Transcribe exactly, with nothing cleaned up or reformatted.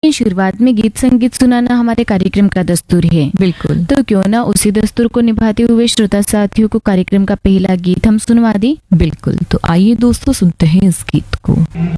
की शुरुआत में गीत संगीत सुनाना हमारे कार्यक्रम का दस्तूर है। बिल्कुल। तो क्यों ना उसी दस्तूर को निभाते हुए श्रोता साथियों को कार्यक्रम का पहला गीत हम सुनवा दें। बिल्कुल, तो आइए दोस्तों सुनते हैं इस गीत को।